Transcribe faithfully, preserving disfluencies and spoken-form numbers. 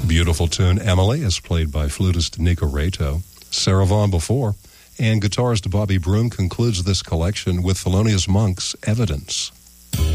Beautiful tune, Emily, as played by flutist Nico Reto. Sarah Vaughan before. And guitarist Bobby Broom concludes this collection with Thelonious Monk's Evidence.